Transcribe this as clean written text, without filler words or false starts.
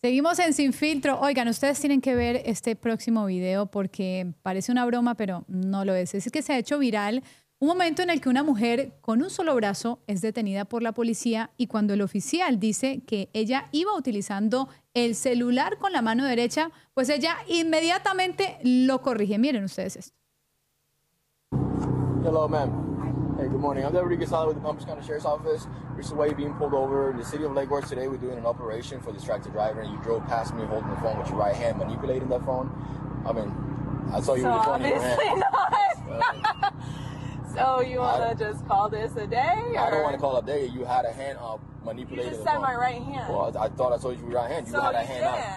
Seguimos en Sin Filtro. Oigan, ustedes tienen que ver este próximo video porque parece una broma, pero no lo es. Es que se ha hecho viral un momento en el que una mujer con un solo brazo es detenida por la policía y cuando el oficial dice que ella iba utilizando el celular con la mano derecha, pues ella inmediatamente lo corrige. Miren ustedes esto. Hello, ma'am. Hey, good morning. I'm Deputy Gasala with the Palm Beach County Sheriff's Office. Recently being pulled over in the city of Lake Worth today. We're doing an operation for distracted driver, and you drove past me holding the phone with your right hand, manipulating that phone. I mean, I saw you with the phone in your hand. Not. So you want to just call this a day? Or? I don't want to call it a day. You had a hand up manipulating the phone. You just the said phone. my right hand. Well, I thought I told you with your right hand. You so had a hand didn't. up.